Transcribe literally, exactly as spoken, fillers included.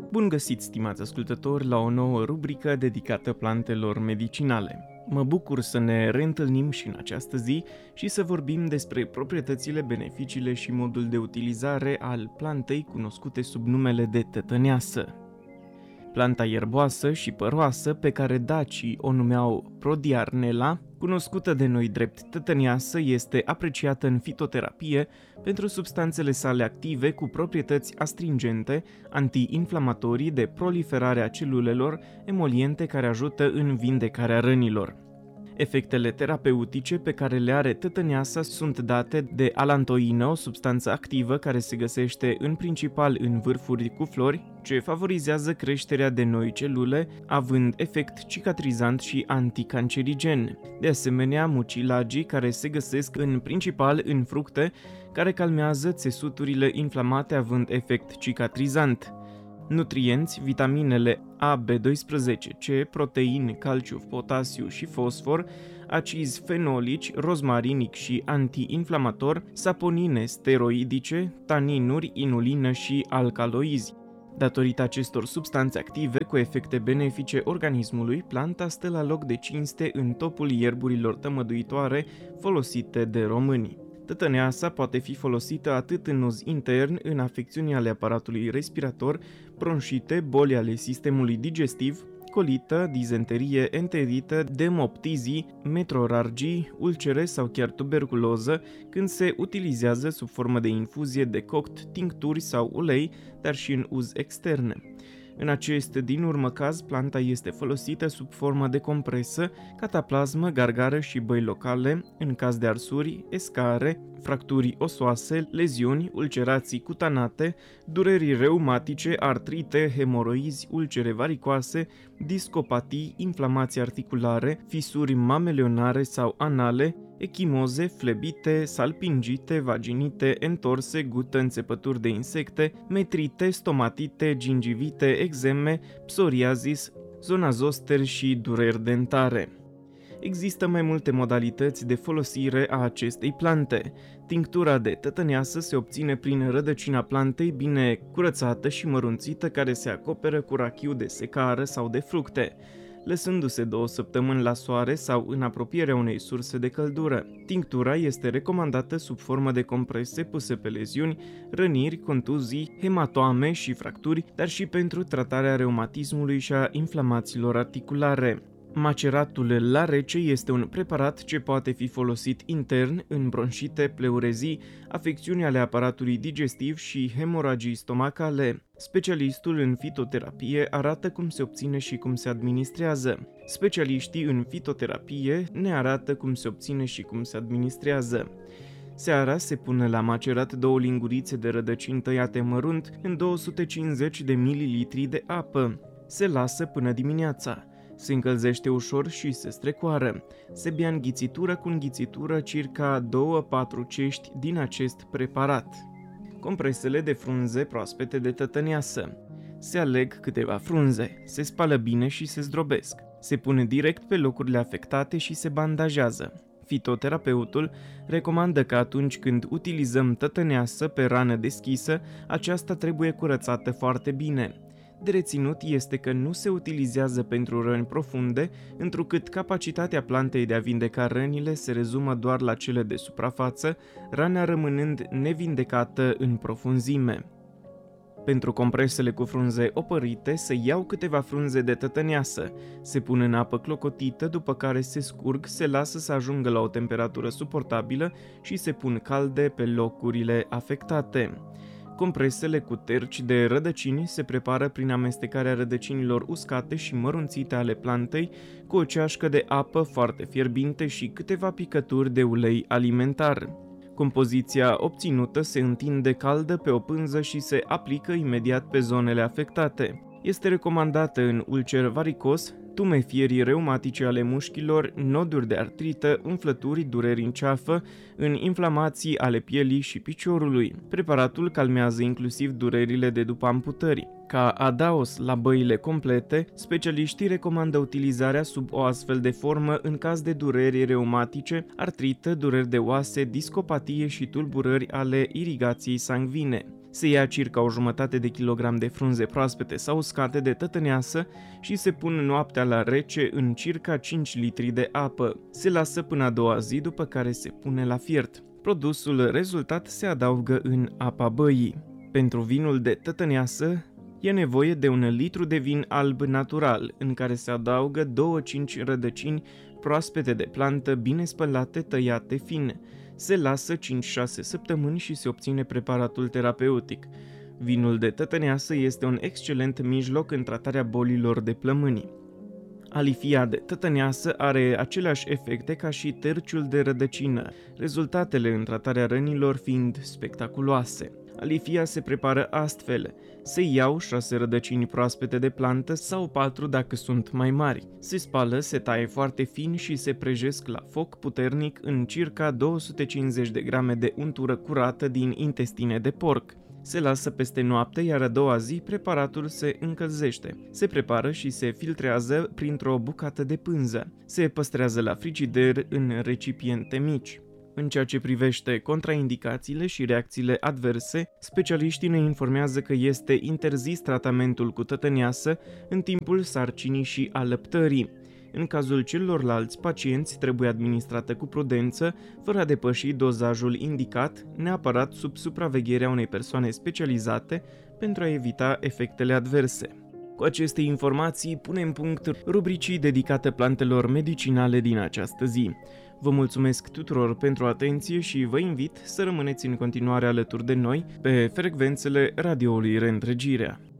Bun găsit, stimați ascultători, la o nouă rubrică dedicată plantelor medicinale. Mă bucur să ne reîntâlnim și în această zi și să vorbim despre proprietățile, beneficiile și modul de utilizare al plantei cunoscute sub numele de tătăneasă. Planta ierboasă și păroasă pe care dacii o numeau Prodiarnela, cunoscută de noi drept tătăneasă, este apreciată în fitoterapie pentru substanțele sale active cu proprietăți astringente, anti-inflamatorii, de proliferare a celulelor, emoliente care ajută în vindecarea rănilor. Efectele terapeutice pe care le are tătăneasa sunt date de alantoină, o substanță activă care se găsește în principal în vârfuri cu flori, ce favorizează creșterea de noi celule, având efect cicatrizant și anticancerigen. De asemenea, mucilagii care se găsesc în principal în fructe, care calmează țesuturile inflamate având efect cicatrizant. Nutrienți, vitaminele A, B doisprezece, C, proteine, calciu, potasiu și fosfor, acizi fenolici, rozmarinic și antiinflamator, saponine steroidice, taninuri, inulină și alcaloizi. Datorită acestor substanțe active cu efecte benefice organismului, planta stă la loc de cinste în topul ierburilor tămăduitoare folosite de români. Tătăneasa poate fi folosită atât în uz intern, în afecțiuni ale aparatului respirator, bronșite, boli ale sistemului digestiv, colită, dizenterie, enterită, demoptizii, metrorargii, ulcere sau chiar tuberculoză, când se utilizează sub formă de infuzie, decoct, tincturi sau ulei, dar și în uz extern. În acest din urmă caz, planta este folosită sub formă de compresă, cataplasmă, gargară și băi locale, în caz de arsuri, escare, fracturi osoase, leziuni, ulcerații cutanate, dureri reumatice, artrite, hemoroizi, ulcere varicoase, discopatii, inflamații articulare, fisuri mameleonare sau anale, echimoze, flebite, salpingite, vaginite, entorse, gută, înțepături de insecte, metrite, stomatite, gingivite, eczeme, psoriazis, zona zoster și dureri dentare. Există mai multe modalități de folosire a acestei plante. Tinctura de tătăneasă se obține prin rădăcina plantei bine curățată și mărunțită, care se acoperă cu rachiu de secară sau de fructe, lăsându-se două săptămâni la soare sau în apropierea unei surse de căldură. Tinctura este recomandată sub formă de comprese puse pe leziuni, răniri, contuzii, hematoame și fracturi, dar și pentru tratarea reumatismului și a inflamațiilor articulare. Maceratul la rece este un preparat ce poate fi folosit intern în bronșite, pleurezii, afecțiuni ale aparatului digestiv și hemoragii stomacale. Specialistul în fitoterapie arată cum se obține și cum se administrează. Specialiștii în fitoterapie ne arată cum se obține și cum se administrează. Seara se pune la macerat două lingurițe de rădăcini tăiate mărunt în două sute cincizeci de mililitri de apă. Se lasă până dimineața. Se încălzește ușor și se strecoară. Se bea în ghițitură cu înghițitură circa doi patru cești din acest preparat. Compresele de frunze proaspete de tătăneasă. Se aleg câteva frunze, se spală bine și se zdrobesc. Se pune direct pe locurile afectate și se bandajează. Fitoterapeutul recomandă că atunci când utilizăm tătăneasă pe rană deschisă, aceasta trebuie curățată foarte bine. De reținut este că nu se utilizează pentru răni profunde, întrucât capacitatea plantei de a vindeca rănile se rezumă doar la cele de suprafață, rana rămânând nevindecată în profunzime. Pentru compresele cu frunze opărite se iau câteva frunze de tătăneasă, se pun în apă clocotită, după care se scurg, se lasă să ajungă la o temperatură suportabilă și se pun calde pe locurile afectate. Compresele cu terci de rădăcini se prepară prin amestecarea rădăcinilor uscate și mărunțite ale plantei cu o ceașcă de apă foarte fierbinte și câteva picături de ulei alimentar. Compoziția obținută se întinde caldă pe o pânză și se aplică imediat pe zonele afectate. Este recomandată în ulcer varicos, tumefierii reumatice ale mușchilor, noduri de artrită, umflături, dureri în ceafă, în inflamații ale pielii și piciorului. Preparatul calmează inclusiv durerile de după amputări. Ca adaos la băile complete, specialiștii recomandă utilizarea sub o astfel de formă în caz de dureri reumatice, artrită, dureri de oase, discopatie și tulburări ale irigației sanguine. Se ia circa o jumătate de kilogram de frunze proaspete sau uscate de tătăneasă și se pun noaptea la rece în circa cinci litri de apă. Se lasă până a doua zi, după care se pune la fiert. Produsul rezultat se adaugă în apa băii. Pentru vinul de tătăneasă e nevoie de un litru de vin alb natural, în care se adaugă două cinci rădăcini proaspete de plantă, bine spălate, tăiate fin. Se lasă cinci șase săptămâni și se obține preparatul terapeutic. Vinul de tătăneasă este un excelent mijloc în tratarea bolilor de plămâni. Alifia de tătăneasă are aceleași efecte ca și terciul de rădăcină, rezultatele în tratarea rănilor fiind spectaculoase. Alifia se prepară astfel: se iau șase rădăcini proaspete de plantă sau patru dacă sunt mai mari. Se spală, se taie foarte fin și se prăjesc la foc puternic în circa două sute cincizeci de grame de untură curată din intestine de porc. Se lasă peste noapte, iar a doua zi preparatul se încălzește. Se prepară și se filtrează printr-o bucată de pânză. Se păstrează la frigider în recipiente mici. În ceea ce privește contraindicațiile și reacțiile adverse, specialiștii ne informează că este interzis tratamentul cu tătăneasă în timpul sarcinii și alăptării. În cazul celorlalți pacienți trebuie administrată cu prudență, fără a depăși dozajul indicat, neapărat sub supravegherea unei persoane specializate pentru a evita efectele adverse. Cu aceste informații punem punct rubricii dedicate plantelor medicinale din această zi. Vă mulțumesc tuturor pentru atenție și vă invit să rămâneți în continuare alături de noi pe frecvențele radioului Reîntregirea.